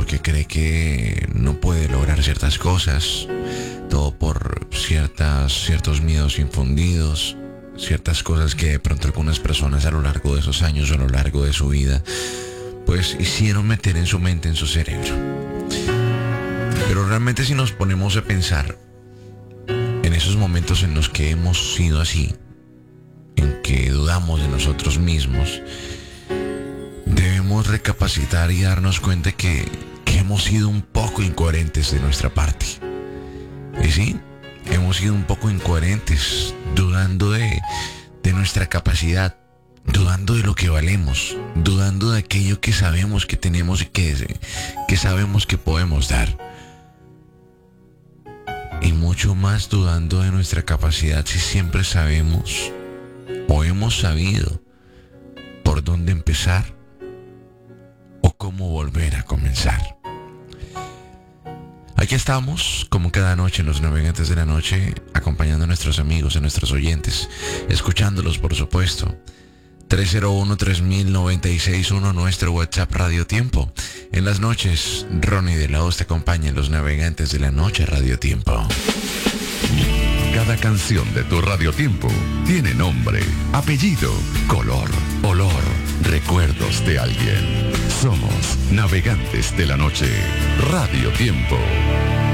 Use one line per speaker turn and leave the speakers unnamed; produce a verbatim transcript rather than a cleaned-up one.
porque cree que no puede lograr ciertas cosas, todo por ciertas, ciertos miedos infundidos, ciertas cosas que de pronto algunas personas a lo largo de esos años o a lo largo de su vida pues hicieron meter en su mente, en su cerebro. Pero realmente si nos ponemos a pensar en esos momentos en los que hemos sido así, en que dudamos de nosotros mismos, debemos recapacitar y darnos cuenta que, que hemos sido un poco incoherentes de nuestra parte. Y sí, hemos sido un poco incoherentes, dudando de, de nuestra capacidad, dudando de lo que valemos, dudando de aquello que sabemos que tenemos y que, que sabemos que podemos dar. Y mucho más dudando de nuestra capacidad si siempre sabemos o hemos sabido por dónde empezar o cómo volver a comenzar. Aquí estamos, como cada noche en Los Navegantes de la Noche, acompañando a nuestros amigos, a nuestros oyentes, escuchándolos por supuesto. tres cero uno, tres mil, noventa y seis uno, nuestro WhatsApp Radio Tiempo. En las noches, Ronnie de la Hoz te acompaña en Los Navegantes de la Noche Radio Tiempo.
Cada canción de tu Radio Tiempo tiene nombre, apellido, color, olor, recuerdos de alguien. Somos Navegantes de la Noche Radio Tiempo.